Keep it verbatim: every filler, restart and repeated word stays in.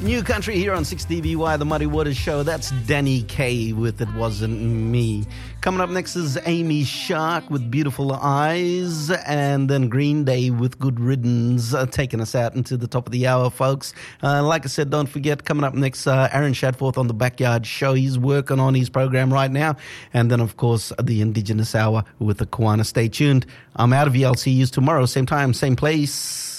New country here on six D B Y, the Muddy Waters Show. That's Danny Kaye with It Wasn't Me. Coming up next is Amy Shark with Beautiful Eyes, and then Green Day with Good Riddance, uh, taking us out into the top of the hour, folks. Uh, like I said, don't forget, coming up next, uh, Aaron Shadforth on the Backyard Show. He's working on his program right now. And then, of course, the Indigenous Hour with the Kawana. Stay tuned. I'm out of here. I'll see you tomorrow, same time, same place.